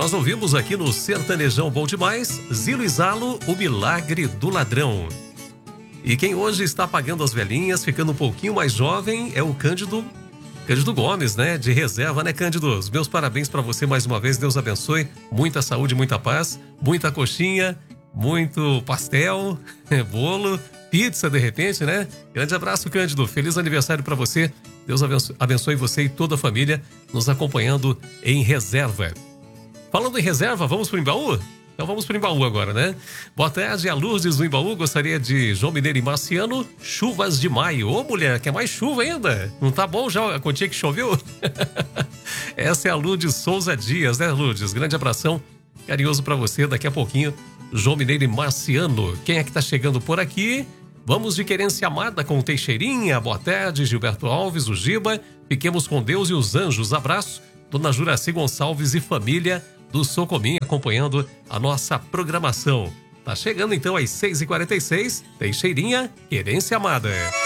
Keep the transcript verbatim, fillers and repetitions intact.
nós ouvimos aqui no Sertanejão Bom Demais, Zilo e Zalo, O Milagre do Ladrão. E quem hoje está apagando as velhinhas, ficando um pouquinho mais jovem, é o Cândido, Cândido Gomes, né? De reserva, né, Cândido? Os meus parabéns para você mais uma vez, Deus abençoe. Muita saúde, muita paz, muita coxinha, muito pastel, bolo, pizza de repente, né? Grande abraço, Cândido. Feliz aniversário para você. Deus abençoe você e toda a família nos acompanhando em reserva. Falando em reserva, vamos pro Embaú? Então vamos pro Embaú agora, né? Boa tarde, a Lourdes do Embaú. Gostaria de João Mineiro e Marciano, Chuvas de Maio. Ô, mulher, quer mais chuva ainda? Não tá bom já a quantia que choveu? Essa é a Lourdes Souza Dias, né, Lourdes? Grande abração, carinhoso pra você. Daqui a pouquinho, João Mineiro e Marciano. Quem é que tá chegando por aqui? Vamos de Querência Amada com Teixeirinha. Boa tarde, Gilberto Alves, o Giba. Fiquemos com Deus e os anjos. Abraço, Dona Juraci Gonçalves e família do Socomim, acompanhando a nossa programação. Tá chegando então às seis e quarenta e seis, Teixeirinha, Querência Amada.